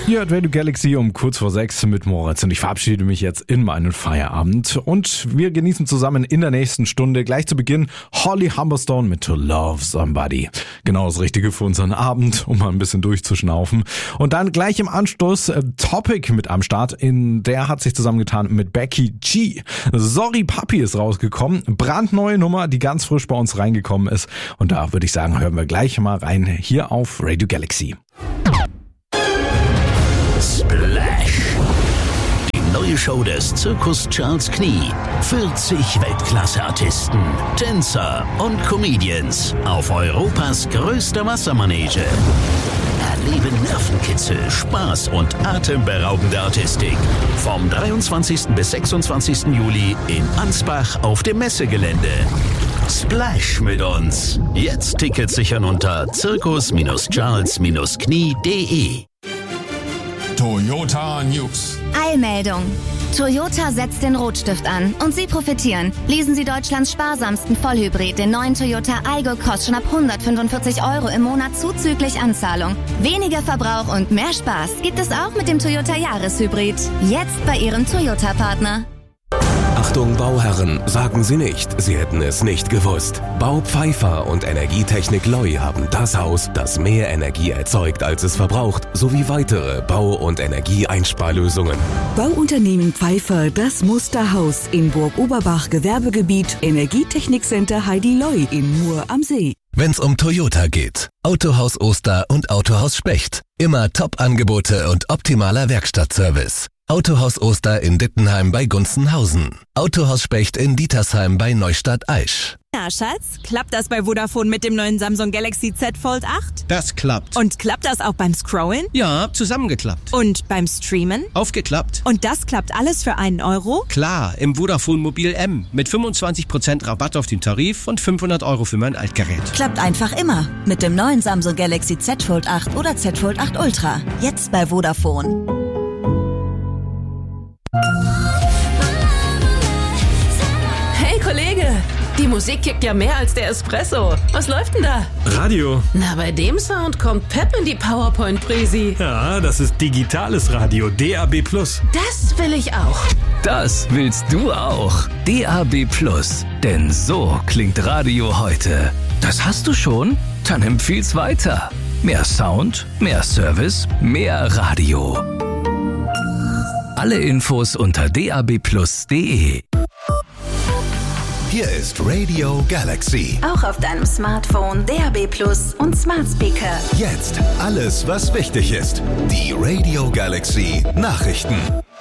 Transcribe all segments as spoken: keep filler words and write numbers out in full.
Hier hat Radio Galaxy um kurz vor sechs mit Moritz und ich verabschiede mich jetzt in meinen Feierabend und wir genießen zusammen in der nächsten Stunde gleich zu Beginn Holly Humberstone mit To Love Somebody. Genau das Richtige für unseren Abend, um mal ein bisschen durchzuschnaufen. Und dann gleich im Anschluss äh, Topic mit am Start. In der hat sich zusammengetan mit Becky G. Sorry Papi ist rausgekommen. Brandneue Nummer, die ganz frisch bei uns reingekommen ist. Und da würde ich sagen, hören wir gleich mal rein hier auf Radio Galaxy. Splash! Die neue Show des Zirkus Charles Knie. vierzig Weltklasse-Artisten, Tänzer und Comedians auf Europas größter Wassermanege. Erleben Nervenkitzel, Spaß und atemberaubende Artistik. Vom dreiundzwanzigsten bis sechsundzwanzigsten Juli in Ansbach auf dem Messegelände. Splash mit uns. Jetzt Tickets sichern unter zirkus charles knie punkt de. Toyota News. Eilmeldung. Toyota setzt den Rotstift an und Sie profitieren. Lesen Sie Deutschlands sparsamsten Vollhybrid, den neuen Toyota Aygo, kostet schon ab hundertfünfundvierzig Euro im Monat zuzüglich Anzahlung. Weniger Verbrauch und mehr Spaß gibt es auch mit dem Toyota Jahreshybrid. Jetzt bei Ihrem Toyota-Partner. Achtung Bauherren, sagen Sie nicht, Sie hätten es nicht gewusst. Bau Pfeiffer und Energietechnik Loi haben das Haus, das mehr Energie erzeugt, als es verbraucht, sowie weitere Bau- und Energieeinsparlösungen. Bauunternehmen Pfeiffer, das Musterhaus in Burg-Oberbach, Gewerbegebiet, Energietechnikcenter Heidi Loi in Mur am See. Wenn's um Toyota geht, Autohaus Oster und Autohaus Specht. Immer Top-Angebote und optimaler Werkstattservice. Autohaus Oster in Dittenheim bei Gunzenhausen. Autohaus Specht in Dietersheim bei Neustadt-Aisch. Na, Schatz, klappt das bei Vodafone mit dem neuen Samsung Galaxy Z Fold acht? Das klappt. Und klappt das auch beim Scrollen? Ja, zusammengeklappt. Und beim Streamen? Aufgeklappt. Und das klappt alles für einen Euro? Klar, im Vodafone Mobil M. Mit fünfundzwanzig Prozent Rabatt auf den Tarif und fünfhundert Euro für mein Altgerät. Klappt einfach immer. Mit dem neuen Samsung Galaxy Z Fold acht oder Z Fold acht Ultra. Jetzt bei Vodafone. Hey Kollege, die Musik kickt ja mehr als der Espresso. Was läuft denn da? Radio. Na, bei dem Sound kommt Pep in die PowerPoint-Präsi. Ja, das ist digitales Radio, D A B plus. Das will ich auch. Das willst du auch. D A B plus. Denn so klingt Radio heute. Das hast du schon? Dann empfiehl's weiter. Mehr Sound, mehr Service, mehr Radio. Alle Infos unter d a b plus punkt de. Hier ist Radio Galaxy. Auch auf deinem Smartphone, D A B Plus und Smart Speaker. Jetzt alles, was wichtig ist. Die Radio Galaxy Nachrichten.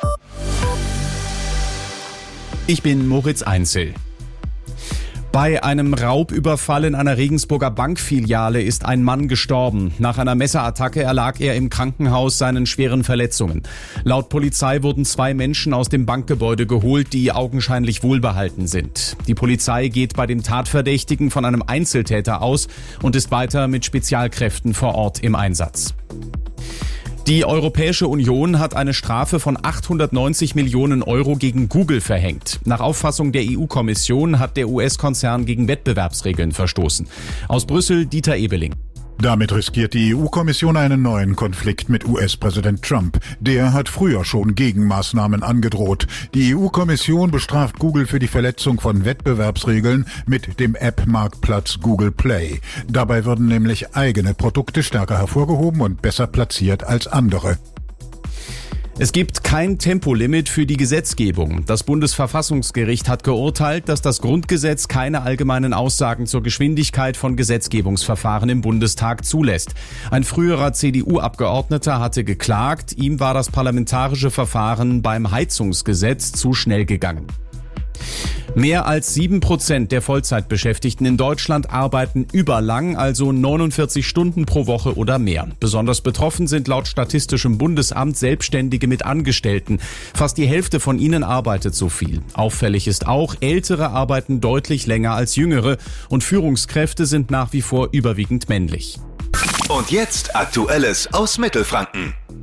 Ich bin Moritz Einzel. Bei einem Raubüberfall in einer Regensburger Bankfiliale ist ein Mann gestorben. Nach einer Messerattacke erlag er im Krankenhaus seinen schweren Verletzungen. Laut Polizei wurden zwei Menschen aus dem Bankgebäude geholt, die augenscheinlich wohlbehalten sind. Die Polizei geht bei dem Tatverdächtigen von einem Einzeltäter aus und ist weiter mit Spezialkräften vor Ort im Einsatz. Die Europäische Union hat eine Strafe von achthundertneunzig Millionen Euro gegen Google verhängt. Nach Auffassung der E U-Kommission hat der U S-Konzern gegen Wettbewerbsregeln verstoßen. Aus Brüssel Dieter Ebeling. Damit riskiert die E U-Kommission einen neuen Konflikt mit U S-Präsident Trump. Der hat früher schon Gegenmaßnahmen angedroht. Die E U-Kommission bestraft Google für die Verletzung von Wettbewerbsregeln mit dem App-Marktplatz Google Play. Dabei würden nämlich eigene Produkte stärker hervorgehoben und besser platziert als andere. Es gibt kein Tempolimit für die Gesetzgebung. Das Bundesverfassungsgericht hat geurteilt, dass das Grundgesetz keine allgemeinen Aussagen zur Geschwindigkeit von Gesetzgebungsverfahren im Bundestag zulässt. Ein früherer C D U-Abgeordneter hatte geklagt, ihm war das parlamentarische Verfahren beim Heizungsgesetz zu schnell gegangen. Mehr als sieben Prozent der Vollzeitbeschäftigten in Deutschland arbeiten überlang, also neunundvierzig Stunden pro Woche oder mehr. Besonders betroffen sind laut Statistischem Bundesamt Selbstständige mit Angestellten. Fast die Hälfte von ihnen arbeitet so viel. Auffällig ist auch, Ältere arbeiten deutlich länger als Jüngere und Führungskräfte sind nach wie vor überwiegend männlich. Und jetzt Aktuelles aus Mittelfranken.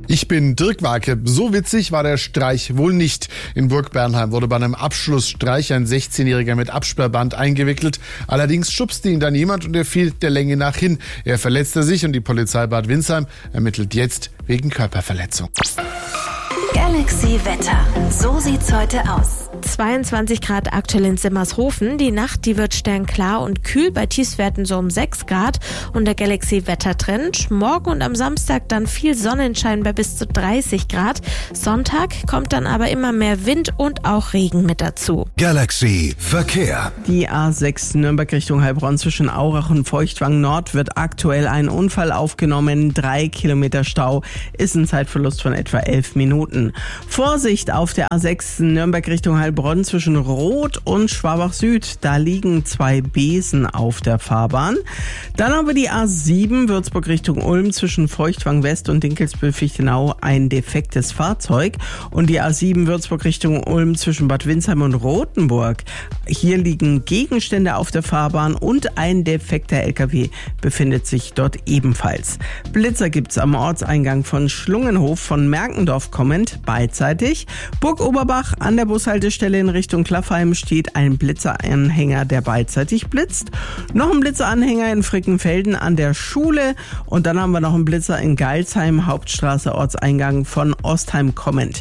Ich bin Dirk Warke. So witzig war der Streich wohl nicht. In Burg Bernheim wurde bei einem Abschlussstreich ein sechzehnjähriger mit Absperrband eingewickelt. Allerdings schubste ihn dann jemand und er fiel der Länge nach hin. Er verletzte sich und die Polizei Bad Windsheim ermittelt jetzt wegen Körperverletzung. Galaxy Wetter. So sieht's heute aus. zweiundzwanzig Grad aktuell in Simmershofen. Die Nacht, die wird sternklar und kühl bei Tiefstwerten so um sechs Grad. Und der Galaxy Wettertrend. Morgen und am Samstag dann viel Sonnenschein bei bis zu dreißig Grad. Sonntag kommt dann aber immer mehr Wind und auch Regen mit dazu. Galaxy Verkehr. Die A sechs Nürnberg Richtung Heilbronn zwischen Aurach und Feuchtwang Nord wird aktuell ein Unfall aufgenommen. Drei Kilometer Stau ist ein Zeitverlust von etwa elf Minuten. Vorsicht auf der A sechs Nürnberg Richtung Heilbronn zwischen Roth und Schwabach Süd. Da liegen zwei Besen auf der Fahrbahn. Dann haben wir die A sieben Würzburg Richtung Ulm zwischen Feuchtwang West und Dinkelsbühl-Fichtenau ein defektes Fahrzeug. Und die A sieben Würzburg Richtung Ulm zwischen Bad Windsheim und Rothenburg. Hier liegen Gegenstände auf der Fahrbahn und ein defekter L K W befindet sich dort ebenfalls. Blitzer gibt's am Ortseingang von Schlungenhof von Merkendorf kommend beidseitig. Burg Oberbach an der Bushaltestelle in Richtung Klaffheim steht ein Blitzeranhänger, der beidseitig blitzt. Noch ein Blitzeranhänger in Frickenfelden an der Schule. Und dann haben wir noch einen Blitzer in Geilsheim, Hauptstraße, Ortseingang von Ostheim kommend.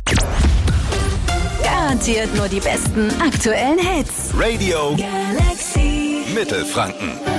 Garantiert nur die besten aktuellen Hits. Radio Galaxy Mittelfranken.